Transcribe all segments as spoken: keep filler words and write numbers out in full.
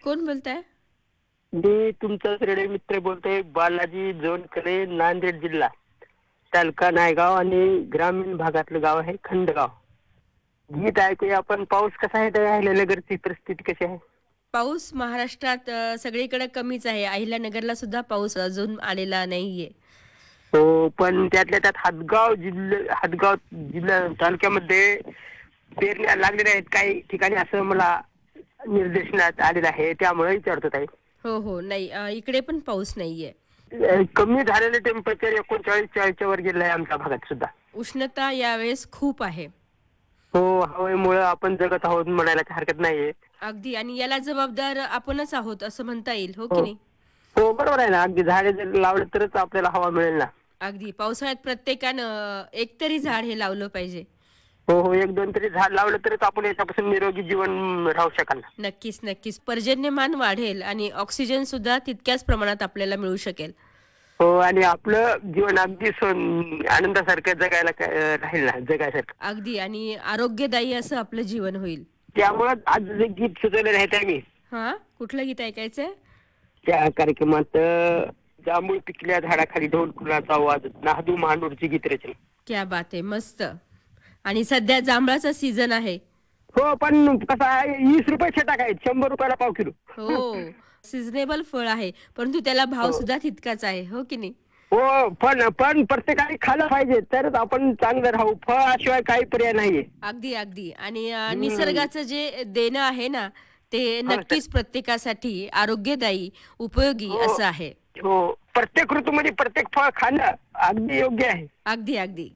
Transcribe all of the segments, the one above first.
कोण बोलताय? मी तुमचाच रेडिओ मित्र बोलतोय, बालाजी जोनकरे, नांदेड जिल्हा. तालुका नायगाव आणि ग्रामीण भागातलं गाव आहे खंडगाव. गीत ऐकूया आपण. पाऊस कसा आहे? अहिल्यानगरची परिस्थिती कशी आहे? पाऊस महाराष्ट्रात अ, सगळीकडे कमीच आहे. अहिल्यानगरला सुद्धा पाऊस अजून आलेला नाहीये. हो, पण त्यातल्या त्यात हदगाव जिल्हे हदगाव जिल्हा तालुक्यामध्ये पेरण्या लागलेल्या आहेत काही ठिकाणी, असं मला निर्देशनात आलेलं आहे. त्यामुळे विचारतो ताई. हो, हो. नाही, अ, इकडे पण पाऊस नाहीये. अ, कमी झालेलं टेम्परेचर एकोणचाळीस चाळीसच्या वर गेलं आहे आमच्या भागात सुद्धा. उष्णता यावेळेस खूप आहे. हो, हवेमुळे आपण जगत आहोत म्हणायला काही हरकत नाहीये. अगदी, आणि याला जबाबदार आपणच आहोत असं म्हणता येईल, हो की हो, नाही? हो, बरोबर आहे ना. अगदी झाडे जर लावले तरच आपल्याला हवा मिळेल ना. अगदी. पावसाळ्यात प्रत्येकानं एक तरी झाड हे लावलं पाहिजे. हो, हो. एक दोन तरी झाड लावलं तरच आपण याच्यापासून निरोगी जीवन राहू शकाल ना. नक्कीच, नक्कीच. पर्जन्यमान वाढेल आणि ऑक्सिजन सुद्धा तितक्याच प्रमाणात आपल्याला मिळू शकेल. हो, आणि आपलं जीवन अगदी सं आनंदासारखं जगायला काय राहील ना, जगायसारखं. अगदी, आणि आरोग्यदायी असं आपलं जीवन होईल. त्यामुळं आज जे गीत सुचवलेलं आहे ते मी हां, कुठलं गीत ऐकायचंय? त्या कार्यक्रमात अ, जांभूळ पिकल्या झाडाखाली ढोल कुणाचा आवाज, नाहदू महानूरची गीतरचना. क्या बात आहे! मस्त. आणि सध्या जांभळाचा सीझन आहे. हो, पण कसं आहे, वीस रुपये छटाक आहेत, शंभर रुपयाला पाव किलो. हो, सीझनेबल फळ आहे, परंतु त्याला भाव हो. सुद्धा तितकाच आहे, हो की नाही? हो, पण पण प्रत्येकाने खाल्लं पाहिजे तरच आपण चांगलं राहू. फळाशिवाय काही पर्याय नाहीये. अगदी, अगदी. आणि अ, हम्म. निसर्गाचं जे देणं आहे ना, ते हो सर. नक्कीच प्रत्येकासाठी आरोग्यदायी, उपयोगी हो, असं आहे. हो. प्रत्येक ऋतूमध्ये प्रत्येक फळ खाणं अगदी योग्य आहे. अगदी, अगदी.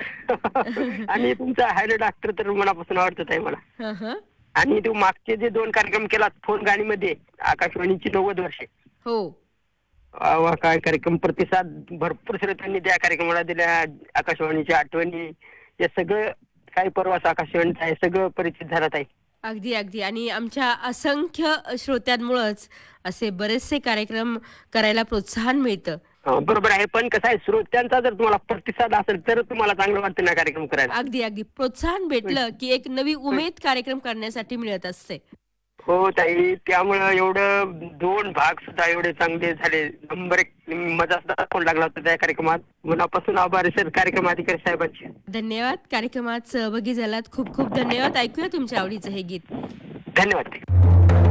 आणि तुमचा हॅलो डॉक्टर तर मनापासून आवडत आहे मला. हं, हं. आणि तू मागचे जे दोन कार्यक्रम केलात फोन गाणीमध्ये, आकाशवाणीची नव्वद वर्षे. हो. अ, काय कार्यक्रम प्रतिसाद भरपूर श्रोत्यांनी त्या कार्यक्रमाला दिल्या. आकाशवाणीच्या आठवणी, हे सगळं काही परवाच आकाशवाणीचं आहे, सगळं परिचित झालं आहे. अगदी, अगदी. आणि आमच्या असंख्य श्रोत्यांमुळंच असे बरेचसे कार्यक्रम करायला प्रोत्साहन मिळतं. हो, बरोबर आहे. पण कसं आहे, श्रोत्यांचा जर तुम्हाला प्रतिसाद असेल तर तुम्हाला चांगलं वाटतं ना कार्यक्रम करायला. अगदी, अगदी. प्रोत्साहन होय. भेटलं, की एक नवी होय. उमेद कार्यक्रम करण्यासाठी मिळत असते. हो ताई, त्यामुळं एवढं दोन भाग सुद्धा एवढे चांगले झाले. नंबर एक मजा सुद्धा फोन लागला होता त्या कार्यक्रमात. मनापासून आभार सर कार्यक्रम अधिकारी साहेबांचे. धन्यवाद. कार्यक्रमात सहभागी झालात. खूप खूप धन्यवाद. ऐकूया तुमच्या आवडीचं हे गीत. धन्यवाद.